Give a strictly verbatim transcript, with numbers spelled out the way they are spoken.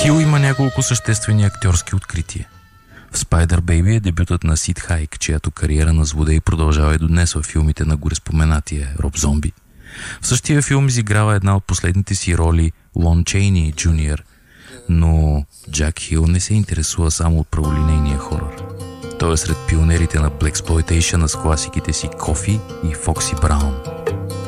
Хил има няколко съществени актьорски открития. В Spider Baby е дебютът на Сид Хайк, чиято кариера на злодей продължава и до днес във филмите на гореспоменатия Роб Зомби. В същия филм изиграва една от последните си роли Лон Чейни Джуниор, но Джак Хил не се интересува само от праволинейния хорър. Той е сред пионерите на Blaxploitation с класиките си Кофи и Фокси Браун.